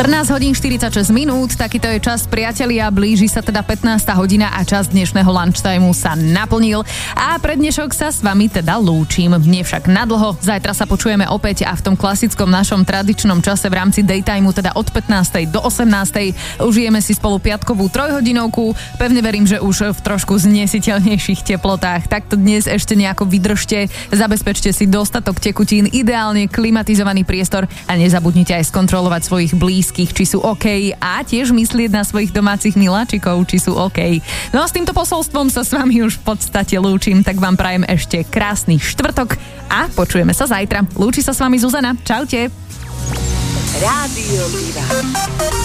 14 hodín 46 minút, takýto je čas, priatelia, blíži sa teda 15. hodina a čas dnešného lunchtimeu sa naplnil a pre dnešok sa s vami teda lúčim. Nie však nadlho, zajtra sa počujeme opäť a v tom klasickom našom tradičnom čase v rámci daytimeu, teda od 15. do 18. užijeme si spolu piatkovú trojhodinovku. Pevne verím, že už v trošku znesiteľnejších teplotách. Takto dnes ešte nejako vydržte, zabezpečte si dostatok tekutín, ideálne klimatizovaný priestor a nezabudnite aj skontrolovať svojich blízkych, či sú OK a tiež myslieť na svojich domácich miláčikov, či sú OK. No a s týmto posolstvom sa s vami už v podstate lúčim, tak vám prajem ešte krásny štvrtok a počujeme sa zajtra. Lúči sa s vami Zuzana. Čaute. Rádio Diva.